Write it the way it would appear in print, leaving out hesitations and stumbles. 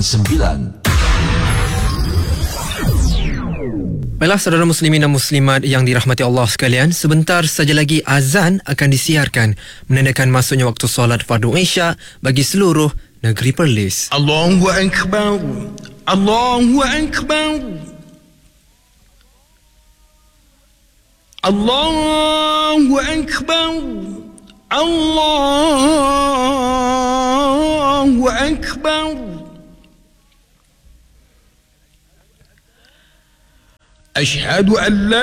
9. Baiklah saudara muslimin dan muslimat yang dirahmati Allah sekalian, sebentar saja lagi azan akan disiarkan menandakan masuknya waktu solat fardu Isya bagi seluruh negeri Perlis. Allahu Akbar, Allahu Akbar, Allahu Akbar, Allahu Akbar. أشهد أن لا